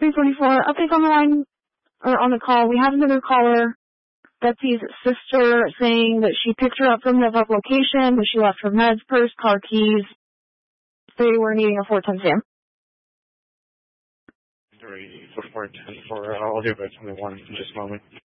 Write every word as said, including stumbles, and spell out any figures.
three forty-four, update on the line, or on the call. We have another caller, Betsy's sister, saying that she picked her up from the above location, but she left her meds, purse, car keys. They were needing a four ten Sam. three, four, four, ten, four, I'll do about twenty-one in just a moment.